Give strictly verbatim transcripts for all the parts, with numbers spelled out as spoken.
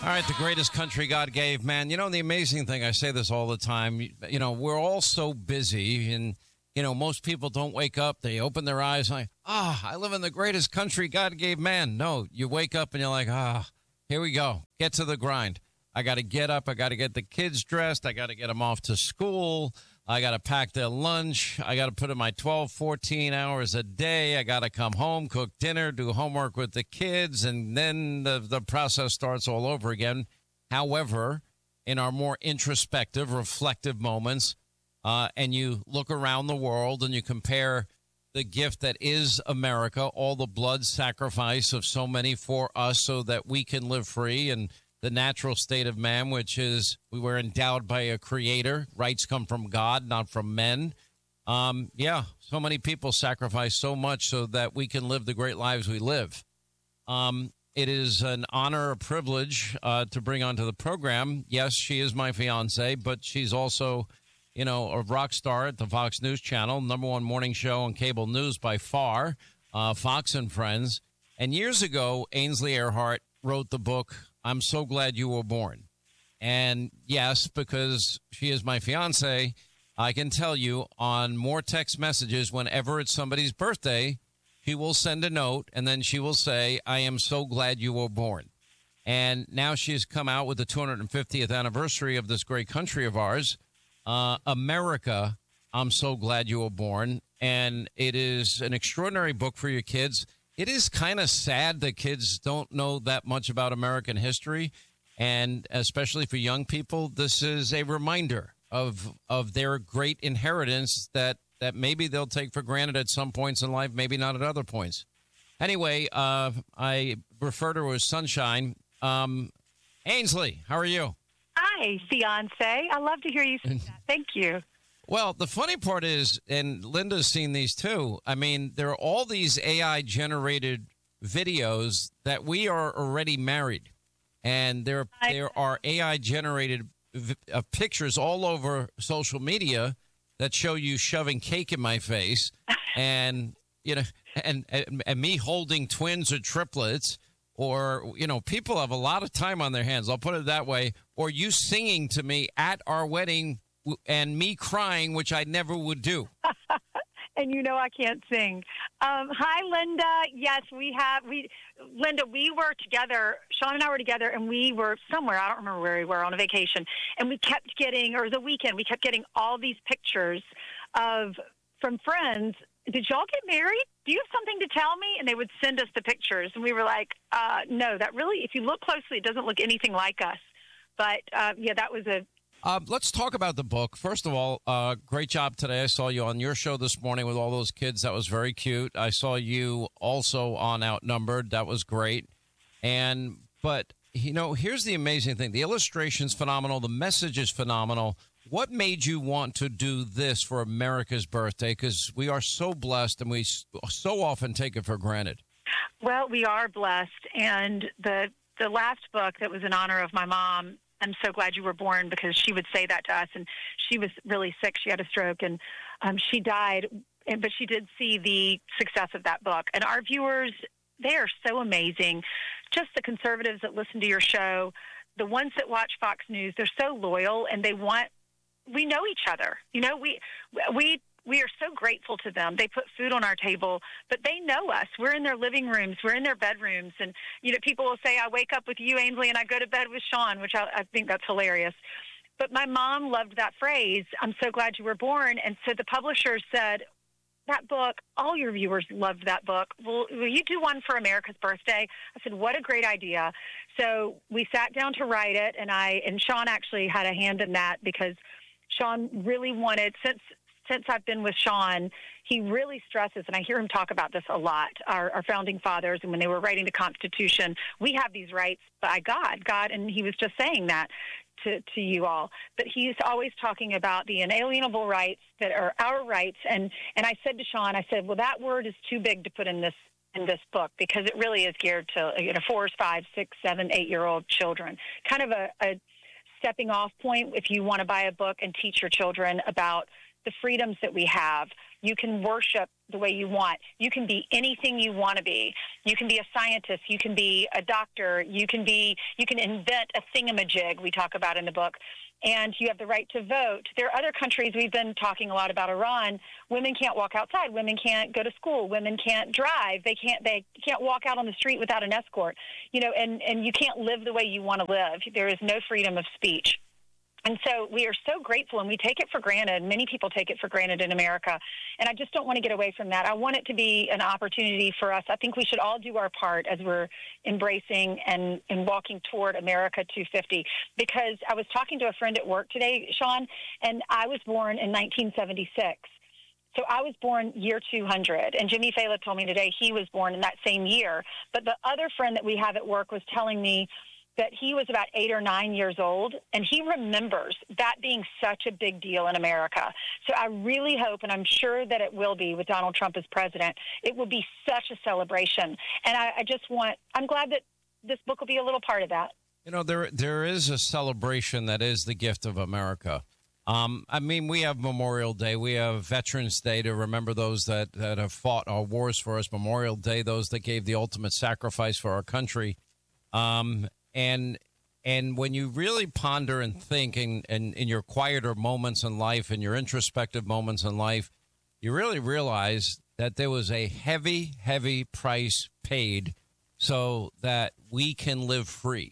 All right, the greatest country God gave, man. You know, the amazing thing, I say this all the time, you, you know, we're all so busy and, you know, most people don't wake up. They open their eyes like, ah, I live in the greatest country God gave man. No, you wake up and you're like, ah, here we go. Get to the grind. I got to get up. I got to get the kids dressed. I got to get them off to school. I got to pack their lunch. I got to put in my twelve, fourteen hours a day. I got to come home, cook dinner, do homework with the kids, and then the, the process starts all over again. However, in our more introspective, reflective moments, uh, and you look around the world and you compare the gift that is America, all the blood sacrifice of so many for us so that we can live free, and the natural state of man, which is we were endowed by a creator. Rights come from God, not from men. Um, yeah, so many people sacrifice so much so that we can live the great lives we live. Um, it is an honor, a privilege uh, to bring onto the program. Yes, she is my fiance, but she's also, you know, a rock star at the Fox News Channel, number one morning show on cable news by far, uh, Fox and Friends. And years ago, Ainsley Earhardt wrote the book, I'm So Glad You Were Born. And yes, because she is my fiance, I can tell you on more text messages, whenever it's somebody's birthday, she will send a note and then she will say, I am so glad you were born. And now she's come out with the two hundred fiftieth anniversary of this great country of ours, uh, America, I'm So Glad You Were Born. And it is an extraordinary book for your kids. It is kind of sad that kids don't know that much about American history, and especially for young people, this is a reminder of of their great inheritance that, that maybe they'll take for granted at some points in life, maybe not at other points. Anyway, uh, I refer to her as Sunshine. Um, Ainsley, how are you? Hi, fiance. I love to hear you say that. Thank you. Well, the funny part is, and Linda's seen these too, I mean, there are all these A I-generated videos that we are already married. And there, there are A I-generated v- uh, pictures all over social media that show you shoving cake in my face and, you know, and, and, and me holding twins or triplets. Or, you know, people have a lot of time on their hands, I'll put it that way. Or you singing to me at our wedding and me crying, which I never would do. And you know I can't sing. Um, hi, Linda. Yes, we have. We, Linda, we were together. Sean and I were together, and we were somewhere. I don't remember where we were on a vacation. And we kept getting, or the weekend, we kept getting all these pictures of from friends. Did y'all get married? Do you have something to tell me? And they would send us the pictures. And we were like, uh, no, that really, if you look closely, it doesn't look anything like us. But, uh, yeah, that was a Uh, let's talk about the book. First of all, uh, great job today. I saw you on your show this morning with all those kids. That was very cute. I saw you also on Outnumbered. That was great. And, but, you know, here's the amazing thing. The illustration's phenomenal. The message is phenomenal. What made you want to do this for America's birthday? Because we are so blessed and we so often take it for granted. Well, we are blessed. And the the last book that was in honor of my mom, I'm so glad you were born, because she would say that to us, and she was really sick. She had a stroke, and um, she died, and, but she did see the success of that book. And our viewers, they are so amazing. Just the conservatives that listen to your show, the ones that watch Fox News, they're so loyal, and they want, we know each other. You know, we we we are so grateful to them. They put food on our table, but they know us. We're in their living rooms. We're in their bedrooms. And, you know, people will say, I wake up with you, Ainsley, and I go to bed with Sean, which I, I think that's hilarious. But my mom loved that phrase, I'm so glad you were born. And so the publisher said, that book, all your viewers loved that book. Will, will you do one for America's birthday? I said, what a great idea. So we sat down to write it, and I and Sean actually had a hand in that, because Sean really wanted, since Since I've been with Sean, he really stresses, and I hear him talk about this a lot, our, our founding fathers, and when they were writing the Constitution, we have these rights by God. God, and he was just saying that to, to you all. But he's always talking about the inalienable rights that are our rights. And, and I said to Sean, I said, well, that word is too big to put in this in this book, because it really is geared to, you know, four, five, six, seven, eight-year-old children. Kind of a, a stepping off point if you want to buy a book and teach your children about the freedoms that we have. You can worship the way you want. You can be anything you want to be. You can be a scientist. You can be a doctor. You can be, you can invent a thingamajig we talk about in the book. And you have the right to vote. There are other countries, we've been talking a lot about Iran. Women can't walk outside. Women can't go to school. Women can't drive. They can't, they can't walk out on the street without an escort. You know, and, and you can't live the way you want to live. There is no freedom of speech. And so we are so grateful, and we take it for granted. Many people take it for granted in America. And I just don't want to get away from that. I want it to be an opportunity for us. I think we should all do our part as we're embracing and, and walking toward America two fifty. Because I was talking to a friend at work today, Sean, and I was born in nineteen seventy-six. So I was born year two hundred, and Jimmy Fallon told me today he was born in that same year. But the other friend that we have at work was telling me that he was about eight or nine years old, and he remembers that being such a big deal in America. So I really hope, and I'm sure that it will be with Donald Trump as president, it will be such a celebration. And I, I just want, I'm glad that this book will be a little part of that. You know, there there is a celebration that is the gift of America. Um, I mean, we have Memorial Day. We have Veterans Day to remember those that, that have fought our wars for us. Memorial Day, those that gave the ultimate sacrifice for our country. Um And and when you really ponder and think in, in, in your quieter moments in life and your introspective moments in life, you really realize that there was a heavy, heavy price paid so that we can live free.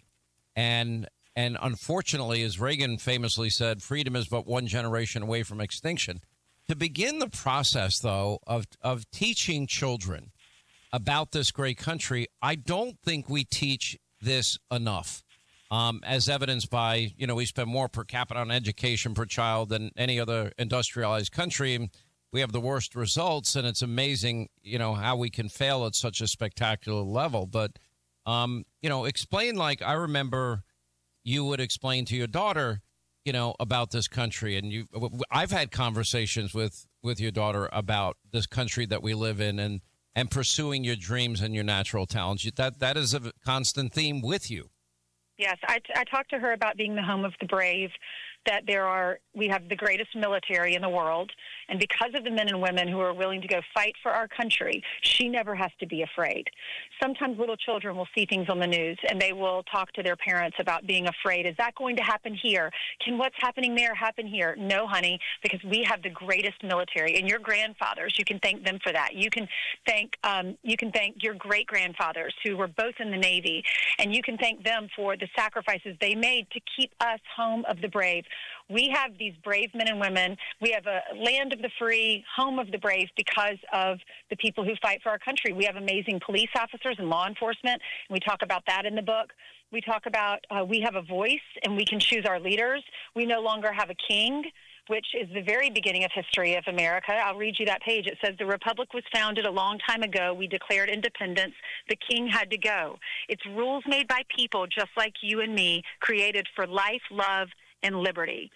And and unfortunately, as Reagan famously said, freedom is but one generation away from extinction. To begin the process, though, of of teaching children about this great country, I don't think we teach this enough, um, as evidenced by, you know, we spend more per capita on education per child than any other industrialized country. We have the worst results, and it's amazing, you know, how we can fail at such a spectacular level. But, um, you know, explain, like I remember you would explain to your daughter, you know, about this country. And you, I've had conversations with, with your daughter about this country that we live in, and and pursuing your dreams and your natural talents. That that is a constant theme with you. Yes, I, I talked to her about being the home of the brave, that there are, we have the greatest military in the world, and because of the men and women who are willing to go fight for our country, she never has to be afraid. Sometimes little children will see things on the news, and they will talk to their parents about being afraid. Is that going to happen here? Can what's happening there happen here? No, honey, because we have the greatest military, and your grandfathers, you can thank them for that. You can thank um, you can thank your great-grandfathers who were both in the Navy, and you can thank them for the sacrifices they made to keep us home of the brave. We have these brave men and women. We have a land of the free, home of the brave because of the people who fight for our country. We have amazing police officers and law enforcement, and we talk about that in the book. We talk about uh, we have a voice, and we can choose our leaders. We no longer have a king, which is the very beginning of history of America. I'll read you that page. It says, the republic was founded a long time ago. We declared independence. The king had to go. It's rules made by people just like you and me, created for life, love, and liberty.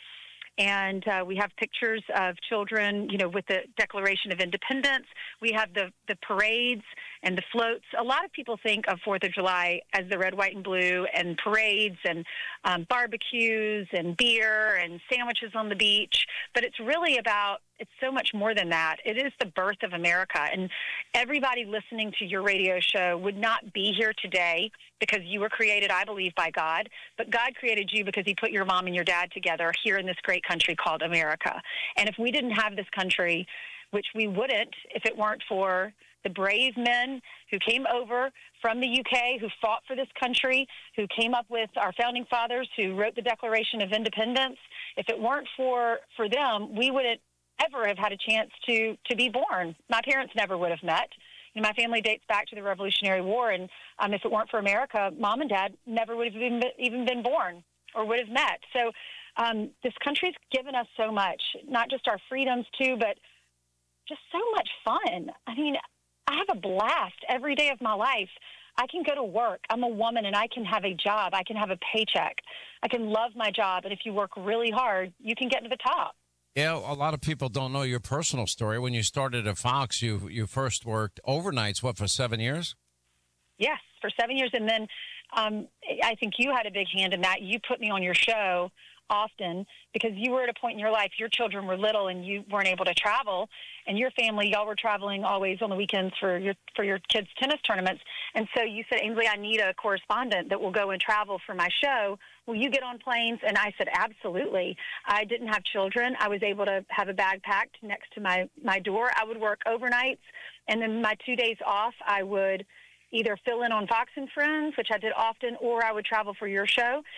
And uh, we have pictures of children, you know, with the Declaration of Independence. We have the, the parades and the floats. A lot of people think of Fourth of July as the red, white, and blue, and parades and um, barbecues and beer and sandwiches on the beach. But it's really about, it's so much more than that. It is the birth of America. And everybody listening to your radio show would not be here today because you were created, I believe, by God. But God created you because he put your mom and your dad together here in this great country called America. And if we didn't have this country, which we wouldn't if it weren't for the brave men who came over from the U K, who fought for this country, who came up with our founding fathers, who wrote the Declaration of Independence, if it weren't for, for them, we wouldn't ever have had a chance to, to be born. My parents never would have met. You know, my family dates back to the Revolutionary War, and um, if it weren't for America, Mom and Dad never would have even, even been born or would have met. So um, this country's given us so much, not just our freedoms, too, but just so much fun. I mean, I have a blast every day of my life. I can go to work. I'm a woman, and I can have a job. I can have a paycheck. I can love my job, and if you work really hard, you can get to the top. Yeah, a lot of people don't know your personal story. When you started at Fox, you you first worked overnights, what, for seven years? Yes, for seven years. And then um, I think you had a big hand in that. You put me on your show often because you were at a point in your life, your children were little and you weren't able to travel, and your family, y'all were traveling always on the weekends for your for your kids' tennis tournaments. And so you said, Ainsley, I need a correspondent that will go and travel for my show. Will you get on planes? And I said, absolutely. I didn't have children. I was able to have a bag packed next to my, my door. I would work overnights, and then my two days off, I would either fill in on Fox and Friends, which I did often, or I would travel for your show.